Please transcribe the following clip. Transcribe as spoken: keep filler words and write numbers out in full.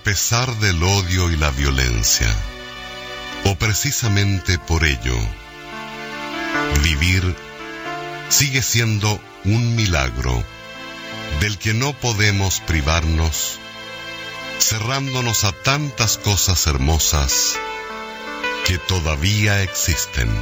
pesar del odio y la violencia, o precisamente por ello, vivir sigue siendo un milagro del que no podemos privarnos, cerrándonos a tantas cosas hermosas que todavía existen.